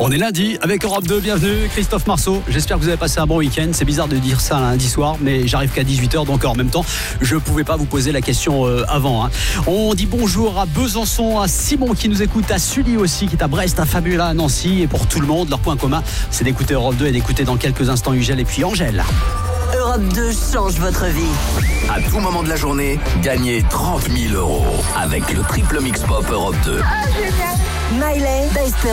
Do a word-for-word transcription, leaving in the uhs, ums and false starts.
On est lundi avec Europe deux, bienvenue Christophe Marceau. J'espère que vous avez passé un bon week-end. C'est bizarre de dire ça lundi soir, mais j'arrive qu'à dix-huit heures, donc en même temps, je ne pouvais pas vous poser la question euh, avant. Hein. On dit bonjour à Besançon, à Simon qui nous écoute, à Sully aussi, qui est à Brest, à Fabiola, à Nancy. Et pour tout le monde, leur point commun, c'est d'écouter Europe deux et d'écouter dans quelques instants Ugel et puis Angèle. Europe deux change votre vie. À tout moment de la journée, gagnez trente mille euros avec le triple mix pop Europe deux. Ah, génial. Miley, Best